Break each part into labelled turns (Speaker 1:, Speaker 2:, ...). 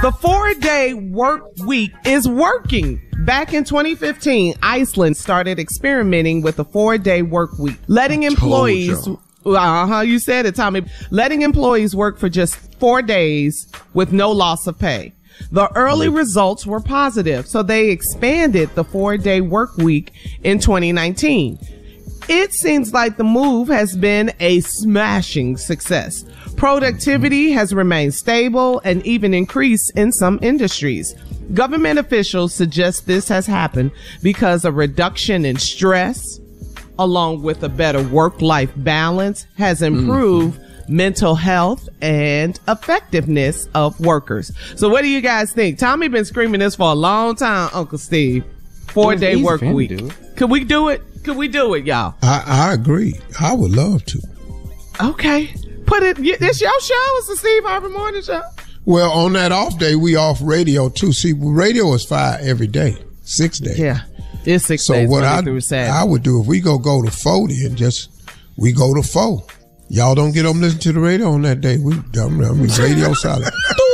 Speaker 1: The 4-day work week is working. Back in 2015, Iceland started experimenting with the 4-day work week, letting employees... you said it, Tommy. Letting employees work for just 4 days with no loss of pay. The early results were positive, so they expanded the 4-day work week in 2019. It seems like the move has been a smashing success. Productivity has remained stable and even increased in some industries. Government officials suggest this has happened because a reduction in stress, along with a better work-life balance, has improved mental health and effectiveness of workers. So what do you guys think? Tommy been screaming this for a long time, Uncle Steve. 4-day work week. Could we do it? Could we do it, y'all?
Speaker 2: I agree. I would love to.
Speaker 1: Okay. Put it. It's your show. It's the Steve Harvey Morning Show.
Speaker 2: Well, on that off day, we off radio too. See, radio is 5 every day, 6 days.
Speaker 1: Yeah. It's 6
Speaker 2: so
Speaker 1: days.
Speaker 2: So what
Speaker 1: I
Speaker 2: would do if we go to 4 then we go to 4. Y'all don't get up and listen to the radio on that day. Radio silent.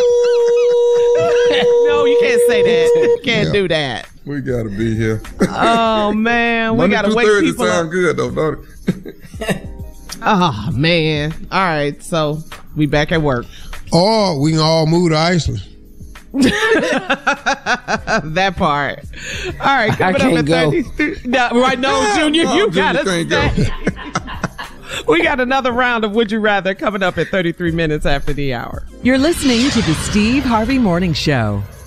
Speaker 1: No, you can't say that. You can't do that.
Speaker 3: We gotta be here.
Speaker 1: Oh man, we gotta wake people up.
Speaker 3: Sound good though, don't it?
Speaker 1: Oh man. All right, so we back at work.
Speaker 2: Or we can all move to Iceland.
Speaker 1: That part. All right, coming up at 33. No, Junior, you gotta stay. We got another round of Would You Rather coming up at 33 minutes after the hour.
Speaker 4: You're listening to the Steve Harvey Morning Show.